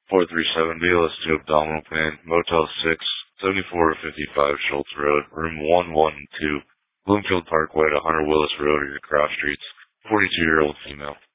437 BLS 2 abdominal pain, Motel 6, 7455 Schultz Road, room 112, Bloomfield Parkway to Hunter Willis Road or your cross streets, 42-year-old female.